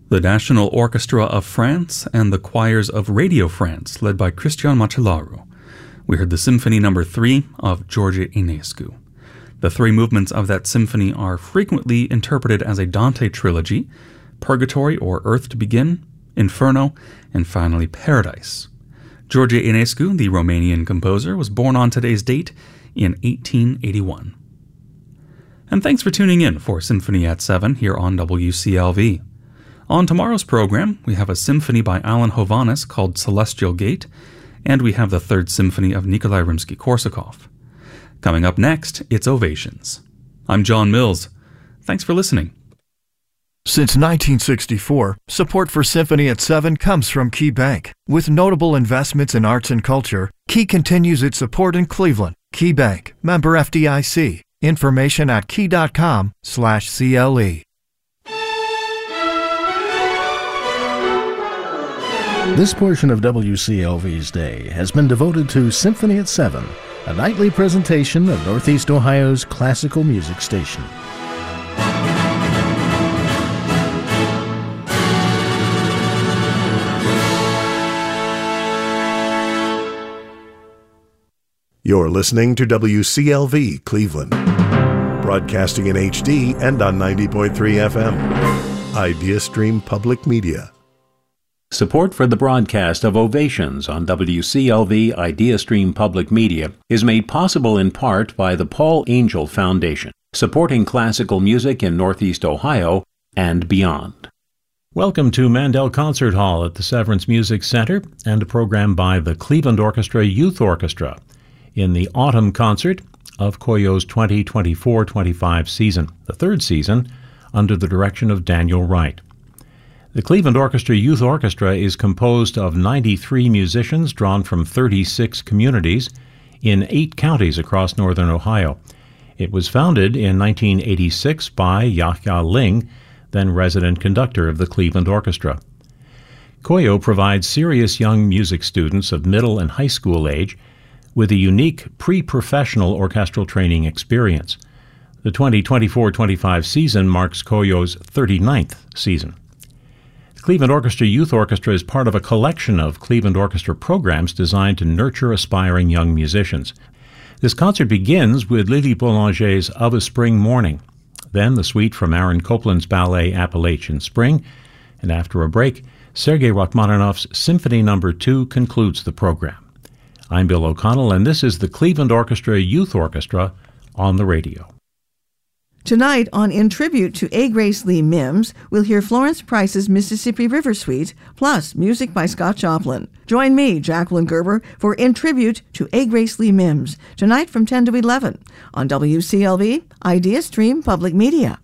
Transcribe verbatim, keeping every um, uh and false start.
The National Orchestra of France and the choirs of Radio France, led by Cristian Macellaro. We heard the Symphony Number three of George Enescu. The three movements of that symphony are frequently interpreted as a Dante trilogy: Purgatory or Earth to Begin, Inferno, and finally Paradise. George Enescu, the Romanian composer, was born on today's date in eighteen eighty-one. And thanks for tuning in for Symphony at seven here on W C L V. On tomorrow's program, we have a symphony by Alan Hovhaness called Celestial Gate, and we have the Third Symphony of Nikolai Rimsky-Korsakov. Coming up next, it's Ovations. I'm John Mills. Thanks for listening. Since nineteen sixty-four, support for Symphony at seven comes from Key Bank. With notable investments in arts and culture, Key continues its support in Cleveland. Key Bank, member F D I C. Information at key.com slash CLE. This portion of W C L V's day has been devoted to Symphony at seven, a nightly presentation of Northeast Ohio's classical music station. You're listening to W C L V Cleveland, broadcasting in H D and on ninety point three F M. IdeaStream Public Media. Support for the broadcast of Ovations on W C L V IdeaStream Public Media is made possible in part by the Paul Angel Foundation, supporting classical music in Northeast Ohio and beyond. Welcome to Mandel Concert Hall at the Severance Music Center and a program by the Cleveland Orchestra Youth Orchestra in the autumn concert of Koyo's twenty twenty-four twenty-five season, the third season, under the direction of Daniel Wright. The Cleveland Orchestra Youth Orchestra is composed of ninety-three musicians drawn from thirty-six communities in eight counties across northern Ohio. It was founded in nineteen eighty-six by Yahya Ling, then resident conductor of the Cleveland Orchestra. Koyo provides serious young music students of middle and high school age with a unique pre-professional orchestral training experience. The twenty twenty-four twenty-five season marks Koyo's thirty-ninth season. Cleveland Orchestra Youth Orchestra is part of a collection of Cleveland Orchestra programs designed to nurture aspiring young musicians. This concert begins with Lily Boulanger's Of a Spring Morning, then the suite from Aaron Copland's ballet Appalachian Spring, and after a break, Sergei Rachmaninoff's Symphony Number two concludes the program. I'm Bill O'Connell, and this is the Cleveland Orchestra Youth Orchestra on the radio. Tonight on In Tribute to A. Grace Lee Mims, we'll hear Florence Price's Mississippi River Suite, plus music by Scott Joplin. Join me, Jacqueline Gerber, for In Tribute to A. Grace Lee Mims, tonight from ten to eleven on W C L V, IdeaStream Public Media.